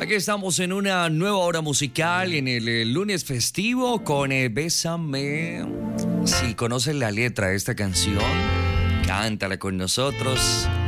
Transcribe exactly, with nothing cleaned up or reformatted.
Aquí estamos en una nueva hora musical en el, el lunes festivo con eh, Bésame. Si conoces la letra de esta canción, cántala con nosotros.